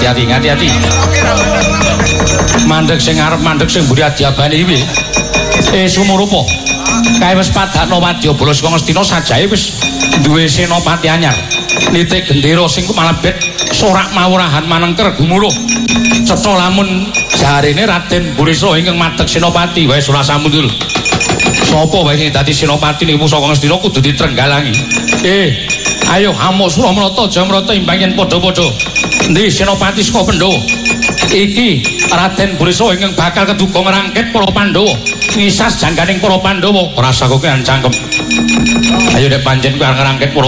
hati-hati hati-hati mandeg sing arep mandeg sing mburi adiabane iki sumurupa kae wis padakno Wadyabala saka Ngastina sajae wis duwe senopati anyar nitik gendera sing malebet sorak mawurahan manengker gumuruh cetha lamun jarene Raden Burisa ingkang madeg senopati wae Sura Samudul sapa wae sing dadi senopati niku saka Ngastina kudu ditrenggalangi ayo Hamo Suramrata Jamrata imbangen padha-padha endi senopati saka Pandhawa iki Raden Burisa ingkang bakal keduga ngrangket para Pandhawa ngisas jangganing para Pandhawa ora sakoke cangkem ayo nek pancen kowe arep ngrangket para